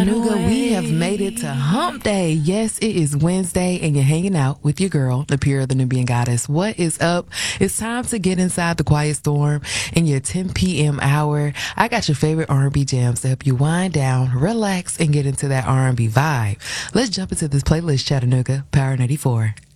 Chattanooga, we have made it to hump day. Yes, it is Wednesday and you're hanging out with your girl, Napira the Nubian Goddess. What is up? It's time to get inside the quiet storm in your 10 p.m. hour. I got your favorite R&B jams to help you wind down, relax, and get into that R&B vibe. Let's jump into this playlist, Chattanooga, Power 94.